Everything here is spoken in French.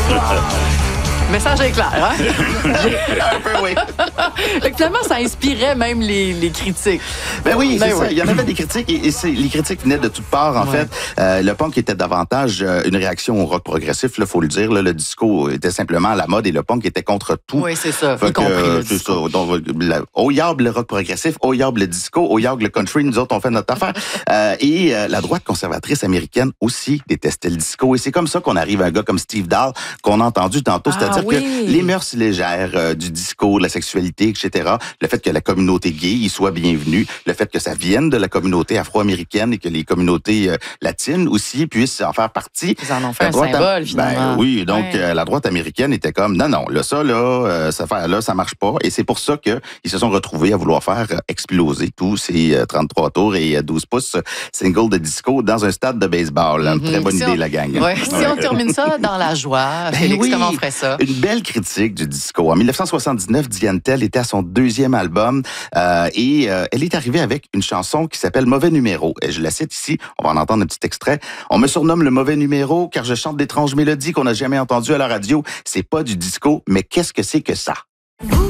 Le message est clair, hein? Un peu, oui. Fait que finalement, ça inspirait même les critiques. Ben oui, c'est Ben ça. oui. Il y en avait des critiques et les critiques venaient de toutes parts, en fait. Le punk était davantage une réaction au rock progressif, il faut le dire. Là, le disco était simplement à la mode et le punk était contre tout. Oui, c'est ça. Fait Y compris le c'est disco. ça. Donc, au yab le rock progressif, au yab le disco, au yab le country, nous autres, on fait notre affaire. Et la droite conservatrice américaine aussi détestait le disco. Et c'est comme ça qu'on arrive à un gars comme Steve Dahl, qu'on a entendu tantôt. C'est-à-dire oui. que les mœurs légères du disco, de la sexualité, etc., le fait que la communauté gay y soit bienvenue, le fait que ça vienne de la communauté afro-américaine et que les communautés latines aussi puissent en faire partie. Ils en ont fait un symbole, finalement. Ben oui, donc la droite américaine était comme, non, là, ça, là, cette affaire-là, ça marche pas. Et c'est pour ça qu'ils se sont retrouvés à vouloir faire exploser tous ces 33 tours et 12 pouces singles de disco dans un stade de baseball. Très bonne idée, la gang. Ouais. Si on termine ça dans la joie, Félix, comment on ferait ça? Une belle critique du disco. En 1979, Diane Tell était à son deuxième album et elle est arrivée avec une chanson qui s'appelle Mauvais numéro. Et je la cite ici, on va en entendre un petit extrait. On me surnomme le mauvais numéro car je chante d'étranges mélodies qu'on n'a jamais entendues à la radio. C'est pas du disco, mais qu'est-ce que c'est que ça?